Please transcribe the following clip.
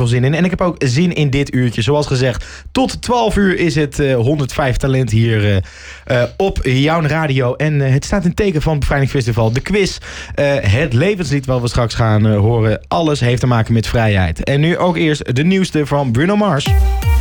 veel zin in. En ik heb ook zin in dit uurtje. Zoals gezegd, tot 12 uur is het 105 Talent hier op jouw radio. En het staat in teken van het Bevrijdingsfestival. De quiz, het levenslied wat we straks gaan horen. Alles heeft te maken met vrijheid. En nu ook eerst de nieuwste van Bruno Mars.